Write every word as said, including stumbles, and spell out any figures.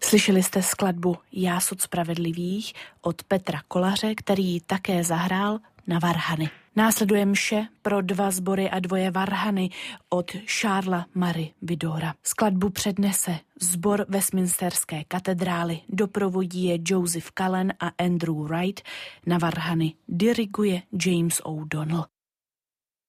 Slyšeli jste skladbu Jásot spravedlivých od Petra Kolaře, který také zahrál na varhany. Následuje mše pro dva sbory a dvoje varhany od Charlesa Marie Widora. Skladbu přednese sbor Westminsterské katedrály, doprovodí je Joseph Cullen a Andrew Wright, na varhany diriguje James O'Donnell.